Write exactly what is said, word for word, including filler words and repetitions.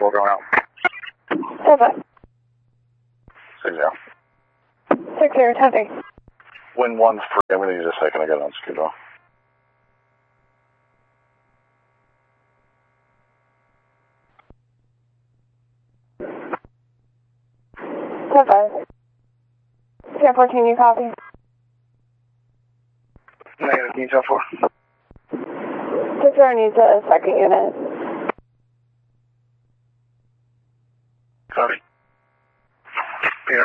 four going out. Seven. Six zero. Six zero, ten. Wind one free. I'm going to use a second. I got it on schedule. Ten five. ten fourteen, you copy? Negative, can you tell four? Six zero needs a second unit. Copy.